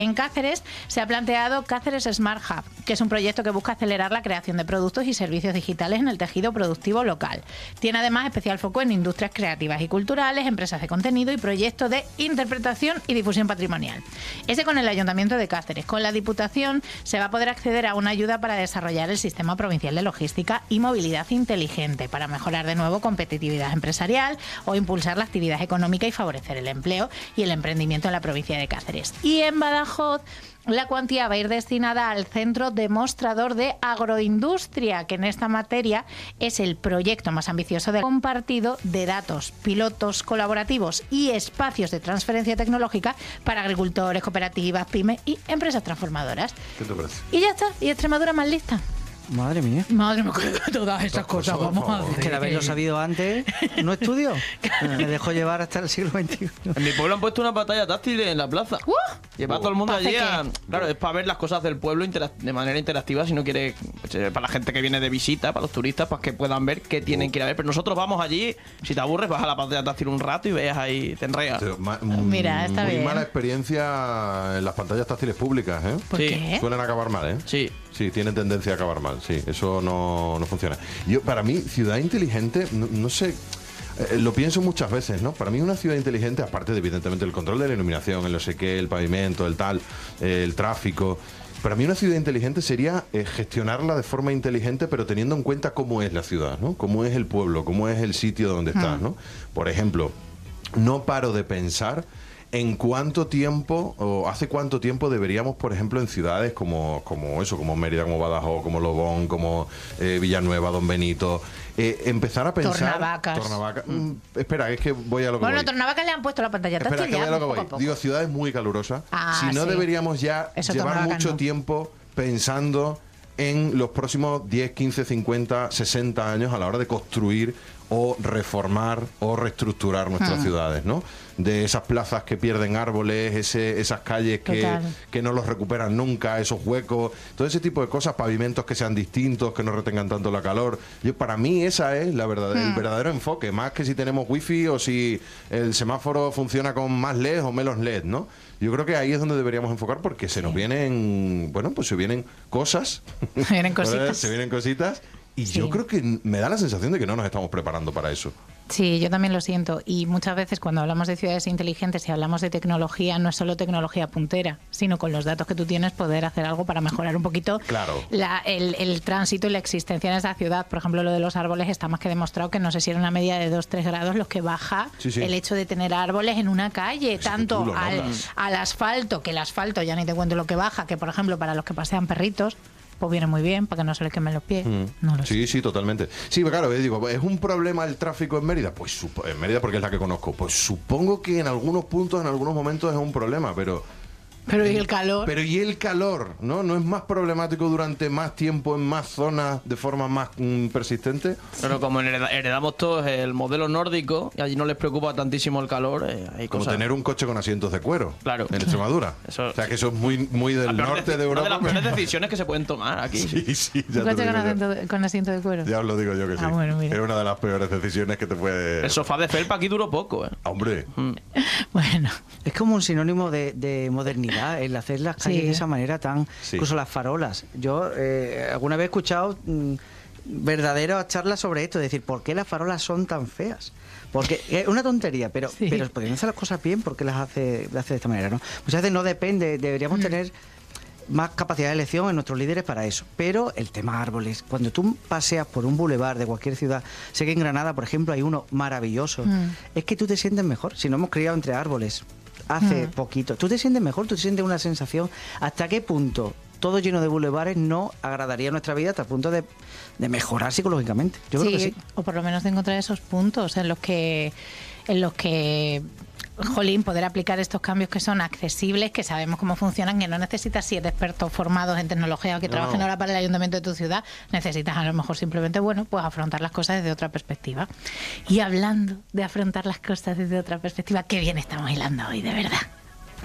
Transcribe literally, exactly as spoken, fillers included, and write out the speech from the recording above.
En Cáceres se ha planteado Cáceres Smart Hub, que es un proyecto que busca acelerar la creación de productos y servicios digitales en el tejido productivo local. Tiene además especial foco en industrias creativas y culturales, empresas de contenido y proyectos de interpretación y difusión patrimonial. Ese con el Ayuntamiento de Cáceres. Con la Diputación se va a poder acceder a una ayuda para desarrollar el Sistema Provincial de Logística y Movilidad Inteligente, para mejorar de nuevo competitividad empresarial o impulsar la actividad económica y favorecer el empleo y el emprendimiento en la provincia de Cáceres. Y en Badajoz, la cuantía va a ir destinada al Centro Demostrador de Agroindustria, que en esta materia es el proyecto más ambicioso de compartido de datos, pilotos colaborativos y espacios de transferencia tecnológica para agricultores, cooperativas, pymes y empresas transformadoras. ¿Qué te parece? Y ya está, y Extremadura más lista. Madre mía. Madre mía, todas estas cosas, cosas, vamos a ver. Es que de haberlo sabido antes, no estudio. Me dejó llevar hasta el siglo veintiuno. En mi pueblo han puesto una pantalla táctil en la plaza. Uh, Y va todo el mundo ¿para allí qué? a, claro, es para ver las cosas del pueblo interac- de manera interactiva, si no quiere, pues, eh, para la gente que viene de visita, para los turistas, para que puedan ver qué tienen que ir a ver. Pero nosotros vamos allí, si te aburres, vas a la pantalla táctil un rato y veas ahí, te enreas. Pero ma- Mira, está muy bien. mala experiencia en las pantallas táctiles públicas, ¿eh? ¿Por Sí. qué? Suelen acabar mal, ¿eh? Sí. Sí, tienen tendencia a acabar mal, sí, eso no, no funciona. Yo, para mí, ciudad inteligente, no, no sé, eh, lo pienso muchas veces, ¿no? Para mí una ciudad inteligente, aparte de evidentemente el control de la iluminación, el no sé qué, el pavimento, el tal, eh, el tráfico, para mí una ciudad inteligente sería eh, gestionarla de forma inteligente, pero teniendo en cuenta cómo es la ciudad, ¿no? Cómo es el pueblo, cómo es el sitio donde estás, ¿no? Por ejemplo, no paro de pensar en cuánto tiempo o hace cuánto tiempo deberíamos, por ejemplo, en ciudades como, como eso, como Mérida, como Badajoz, como Lobón, como eh, Villanueva, Don Benito, eh, empezar a pensar... Tornavacas. Tornavaca- mm, espera, es que voy a lo que Bueno, voy. a Tornavaca le han puesto la pantalla Espera, táctil que voy ya, a lo que poco voy. a poco. Digo, ciudades muy calurosas. Ah, si no sí. deberíamos ya Eso llevar Tornavaca mucho no. tiempo pensando en los próximos diez, quince, cincuenta, sesenta años a la hora de construir o reformar o reestructurar nuestras Hmm. ciudades, ¿no? De esas plazas que pierden árboles, ese, esas calles que, Total. que no los recuperan nunca, esos huecos, todo ese tipo de cosas, pavimentos que sean distintos, que no retengan tanto la calor. Yo, para mí esa es la verdad, el verdadero enfoque, más que si tenemos wifi o si el semáforo funciona con más L E D o menos L E D, ¿no? Yo creo que ahí es donde deberíamos enfocar porque se nos vienen, bueno, pues se vienen cosas. Vienen cositas. Se vienen cositas. Y Sí. yo creo que me da la sensación de que no nos estamos preparando para eso. Sí, yo también lo siento. Y muchas veces cuando hablamos de ciudades inteligentes y hablamos de tecnología, no es solo tecnología puntera, sino con los datos que tú tienes poder hacer algo para mejorar un poquito Claro. la- el, el tránsito y la existencia en esa ciudad. Por ejemplo, lo de los árboles está más que demostrado que no sé si era una media de dos tres grados los que baja Sí, sí. el hecho de tener árboles en una calle, que tanto tú lo al, notas. al asfalto, que el asfalto ya ni te cuento lo que baja, que por ejemplo para los que pasean perritos, pues viene muy bien para que no se les quemen los pies. No lo sé. Sí, sí, totalmente. Sí, pero claro, eh, digo, ¿es un problema el tráfico en Mérida? Pues supo- en Mérida porque es la que conozco. Pues supongo que en algunos puntos, en algunos momentos es un problema, pero... Pero ¿y el calor? Pero ¿y el calor? ¿No? ¿No es más problemático durante más tiempo en más zonas de forma más mm, persistente? Pero como hereda- heredamos todos el modelo nórdico y allí no les preocupa tantísimo el calor, eh, hay Como cosas... tener un coche con asientos de cuero. Claro. En Extremadura. Eso- o sea, que eso es muy, muy del La peor norte deci- de Europa. Una de las pero- peores decisiones que se pueden tomar aquí. Sí, sí, ya Un te coche lo con digo yo. asiento, de, con asiento de cuero. Ya os lo digo yo que sí. Ah, bueno, mira. Es una de las peores decisiones que te puede... El sofá de felpa aquí duró poco, ¿eh? Hombre, Bueno, Es como un sinónimo de, de modernidad, el hacer las calles Sí. de esa manera tan... Sí. Incluso las farolas. Yo eh, alguna vez he escuchado mm, verdaderas charlas sobre esto, es decir, ¿por qué las farolas son tan feas? Porque es una tontería, pero, Sí. pero podrían hacer las cosas bien, ¿por qué las hace, las hace de esta manera? ¿No? Muchas veces no depende, deberíamos Mm. tener más capacidad de elección en nuestros líderes para eso. Pero el tema árboles, cuando tú paseas por un bulevar de cualquier ciudad, sé que en Granada, por ejemplo, hay uno maravilloso, Mm. es que tú te sientes mejor. Si no hemos criado entre árboles hace Mm. poquito, tú te sientes mejor, tú te sientes una sensación. ¿Hasta qué punto todo lleno de bulevares no agradaría nuestra vida hasta el punto de, de mejorar psicológicamente? Yo creo que sí. o por lo menos de encontrar esos puntos en los que en los que jolín, poder aplicar estos cambios que son accesibles, que sabemos cómo funcionan, que no necesitas siete expertos formados en tecnología o que No. trabajen ahora para el ayuntamiento de tu ciudad, necesitas a lo mejor simplemente, bueno, pues afrontar las cosas desde otra perspectiva. Y hablando de afrontar las cosas desde otra perspectiva, qué bien estamos hilando hoy, de verdad.